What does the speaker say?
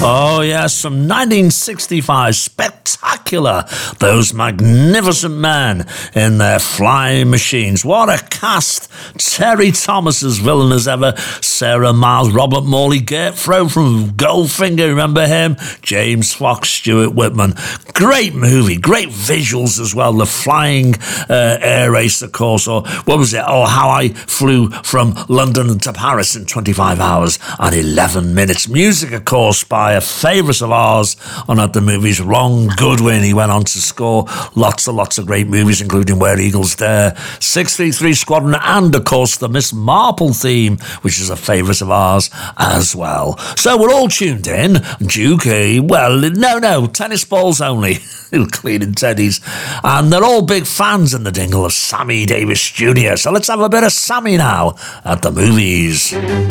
Oh, yes, from 1965. Spectacular. Those magnificent men in their flying machines. What a cast. Terry Thomas as villain as ever. Sarah Miles, Robert Morley, Gert Froh from Goldfinger, remember him? James Fox, Stuart Whitman. Great movie. Great visuals as well. The flying air race, of course. Or what was it? Oh, how I flew from London to Paris in 25 hours and 11 minutes. Music, of course, by a favourite of ours on At the Movies, Ron Goodwin. He went on to score lots of great movies, including Where Eagles Dare, 633 Squadron, and, of course, the Miss Marple theme, which is a favourite of ours as well. So we're all tuned in. Duke, no, tennis balls only. Cleaning teddies. And they're all big fans in the dingle of Sammy Davis Jr. So let's have a bit of Sammy now at the movies.